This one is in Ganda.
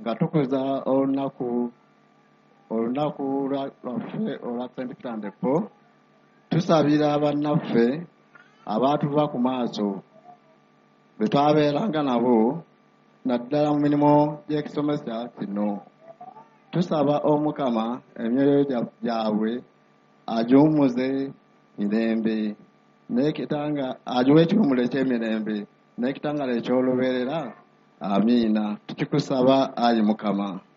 nga tukuza olunaku lwaffe olwa St. Peter and Paul, tusabira bannaffe abaatuva ku maaso be twabeeranga nabo naddala mu mirimu gy'ekisomesa kino. Tusaba Omukama emyoyo gyabwe agiwummuze mirembe n'ekitanga agiwe ekiwummulo eky'emirembe n'ekitangala eky'olubeerera. Amiina. Tukikusaba Ayi Mukama.